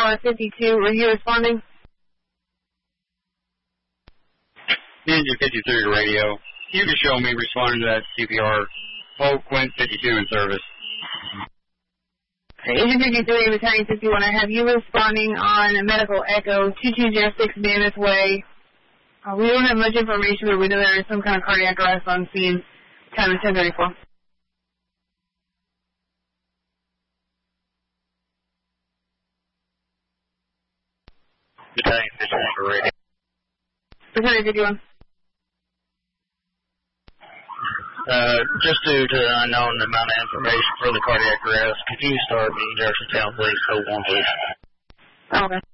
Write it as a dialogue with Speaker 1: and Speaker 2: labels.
Speaker 1: CPR 52. Were you responding?
Speaker 2: Engine 53 to radio. You can show me responding to that CPR. Oh, Quint 52 in service.
Speaker 1: Engine 53, Battalion 51, I have you responding on a medical echo 2206 Mammoth Way. We don't have much information, but we know there is some kind of cardiac arrest on scene. Time is 10:34.
Speaker 2: Battalion 51 for radio.
Speaker 1: Battalion 51.
Speaker 2: Just due to the unknown amount of information for the cardiac arrest, could you start me in Jeffersontown, please? Hold on, please.
Speaker 1: Okay.